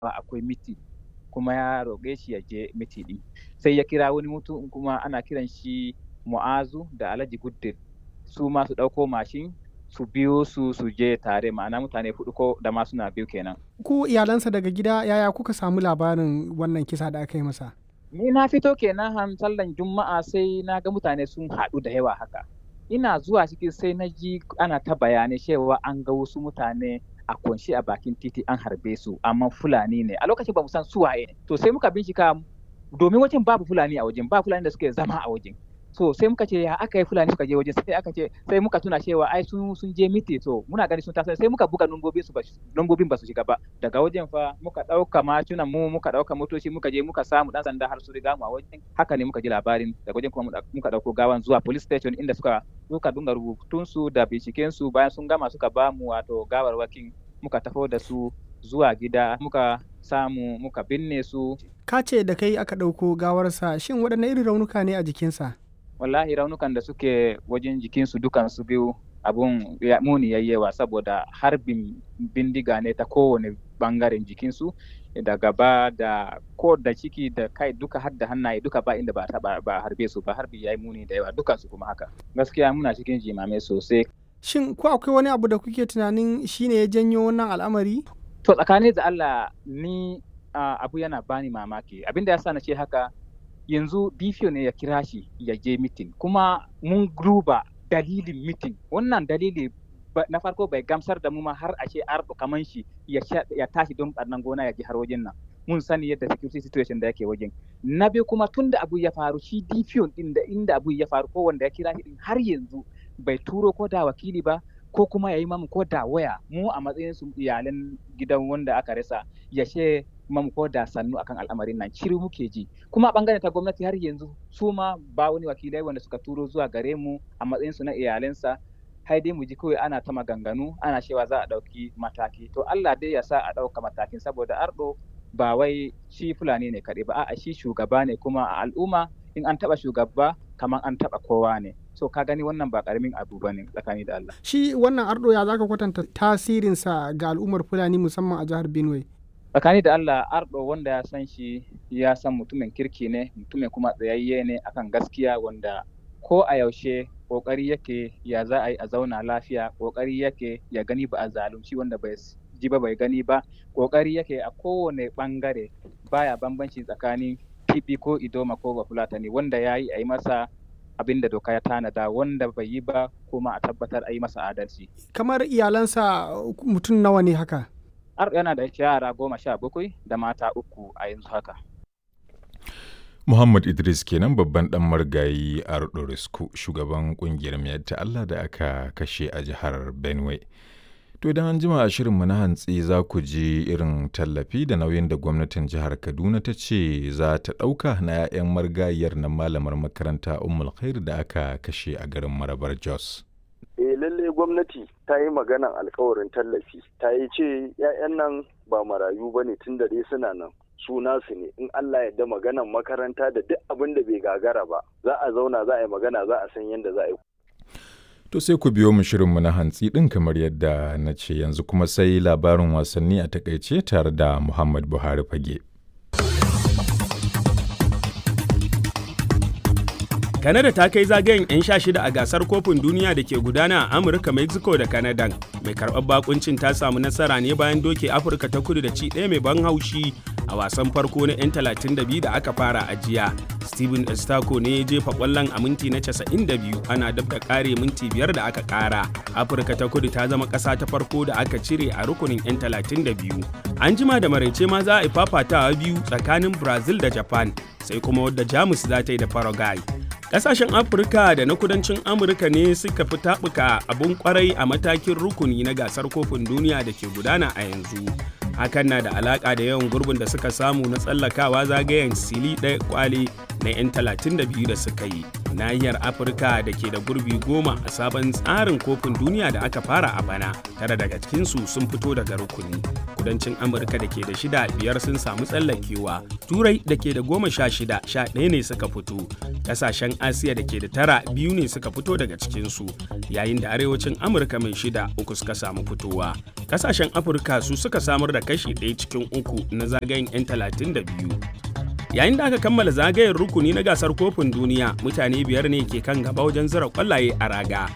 akwai miti kuma ya roƙe shi ya je miti ɗin. Sai ya kira wani mutum kuma ana kiran shi Mu'azu da Alhaji Guddil su ma su ɗauko mashin su biyo su je tare, ma'ana mutane 4 ko da ma suna biyu kenan. Ku iyalansa daga gida yaya kuka samu labarin wannan kisa da aka yi masa? Ni na fito kenan sallan Juma'a sai na ga mutane sun haɗu da yawa haka. Ina zuwa ciki sai na ji ana ta bayanai cewa an ga wasu mutane a kunshi a bakin titi an harbe su, amma Fulani ne. A lokacin ba mu san su waye ne. To sai muka bincika domin wajen babu Fulani a wajen, ba Fulani da suke zama a wajen. So sai muka ce ya aka yi Fulani suka je waje, sai muka tuna cewa ai sun je miti, to muna gani sun taso sai muka buga lambobin ba su shiga ba. Daga wajen fa muka ɗauka macinan mu, muka ɗauka motoci, muka je muka samu ɗan sanda har su riga mu a wajen. Haka ne muka ji labarin. Daga wajen kuma muka ɗauko gawan zuwa police station inda suka dunga rubutun su da binciken su. Bayan sun gama suka ba mu wato gawarwakin, muka tafo da su zuwa gida, muka samu muka binne su. Ka ce da kai aka ɗauko gawarsa, shin waɗanne irin raunuka ne a jikinsa? Wallahi raunukan da suke wajen jikinsu dukansu biyu abun muni yayyewa, saboda harbin bindiga ne ta kowane bangaren jikinsu, da gaba da ko da ciki da kai duka har da hannaye duka ba inda ba harbe su ba. Harbi yayi muni da yawa dukansu kuma haka. Gaskiya muna cikin jimame sosai. Shin ko akwai wani abu da kuke tunanin shine ya janyo wannan al'amari? To tsakani da Allah ni abu yana bani mamaki. Abinda yasa na ce haka, yanzu DPO ne ya kira shi ya je mitin, kuma mun duba dalilin mitin. Wannan dalili na farko bai gamsar da mu ma har a ce Ardo kaman shi ya tashi don ɓarnan gona ya je har wajen nan. Mun sani yadda security situation da yake wajen. Na biyu kuma tun da abu ya faru, shi DPO din da inda abu ya faru ko wanda ya kira shi din har yanzu bai turo ko da wakili ba, ko kuma ya yi mamu ko da waya mu a matsayin su iyalan gidan wanda aka rasa ya ce mamu ko da sannu akan al'amarin nan. Shiru muke ji. Kuma a bangaren ta gwamnati har yanzu su ma ba wani wakilai wanda suka turo zuwa gare mu a matsayin su na iyalansa. Hai dai mu ji kawai ana ta maganganu, ana cewa za a ɗauki mataki. To Allah dai ya sa a ɗauka matakin, saboda Ardo ba wai shi Fulani ne kaɗai ba, a'a shi shugaba ne, kuma a al'umma in an taɓa shugaba kamar an taɓa kowa ne. So ka gani wannan ba ƙaramin abu ba ne tsakani da Allah. Shi wannan Ardo ya zaka kwatanta tasirinsa ga al'ummar Fulani musamman a jihar Benue? Tsakani da Allah, Ardo wanda ya san shi ya san mutumin kirki ne, mutumin kuma tsayayye ne akan gaskiya, wanda ko a yaushe kokari yake ya za a yi a zauna lafiya, kokari yake ya gani ba a zalunci wanda bai ji ba bai gani ba, kokari yake a kowane bangare baya bambanci tsakanin Tibi ko Idoma ko Bafulatani, wanda ya yi a yi masa abin da doka ya tanada, wanda bai yi ba kuma a tabbatar a yi masa adalci. Kamar iyalansa mutum nawa ne haka? Ardo yana da yara 17 da mata 3 a yanzu haka. Muhammad Idris kenan, babban dan margayi Ardo Risku, shugaban kungiyar Miyatta Allah da aka kashe a jihar Benue. To idan an jima a shirinmu na hantsi za ku ji irin tallafi da nauyin da gwamnatin jihar Kaduna ta ce za ta ɗauka na 'ya'yan margayiyar na malamar makaranta Ummul Khair da aka kashe a garin Marabar Jos. Lalle gwamnati ta yi maganan alkawarin tallafi, ta yi ce 'ya'yan nan ba marayu ba ne, tun da dai suna nan. Suna su ne, in Allah ya da maganan makaranta da duk abin da bai gagara ba, za a zauna za a yi magana, za a san yadda za a yi. To sai ku biyo mu shirinmu na hantsi ɗin kamar yadda na ce, yanzu kuma sai labarin wasanni a takaice tare da Muhammad Buhari Fage. Canada ta kai zagayen 'yan 16 a gasar kofin duniya da ke gudana a Amurka, Mexico da Canada. Mai karɓar bakuncin ta samu nasara ne bayan doke Afirka ta Kudu da ci ɗaya mai ban haushi a wasan farko na 'yan 32 da aka fara a jiya. Steven Estako ne ya jefa ƙwallon a minti na 92, ana dab da ƙare minti 5 da aka ƙara. Afirka ta Kudu ta zama ƙasa ta farko da aka cire a rukunin 'yan 32. An jima da maraice ma za a yi fafatawa biyu tsakanin Brazil da Japan, sai kuma wadda Jamus za ta yi da Paraguay. Ƙasashen Afirka da na kudancin Amurka ne suka fi taɓuka abun kwarai a matakin rukuni na gasar kofin duniya da ke gudana a yanzu. Hakan na da alaƙa da yawan gurbin da suka samu na tsallakawa zagayen sili ɗaya kwale na 'yan 32 da suka yi. Nahiyar Afirka da ke da gurbi 10 a sabon tsarin kofin duniya da aka fara a bana, 9 daga cikinsu sun fito daga rukuni. Kudancin Amurka da ke da 6, 5 sun samu tsallakewa. Turai da ke da 16, 11 ne suka fito. Ƙasashen Asiya da ke da 9, 2 ne suka fito daga cikinsu, yayin da arewacin Amurka mai 6, 3 suka samu fitowa. Ƙasashen Afirka su suka samar da kashi 1 cikin 3 na zagayen 'yan 32. Yayin da aka kammala zagayen rukuni na gasar kofin duniya, mutane 5 ne ke kan gaba wajen zira kwallaye a raga.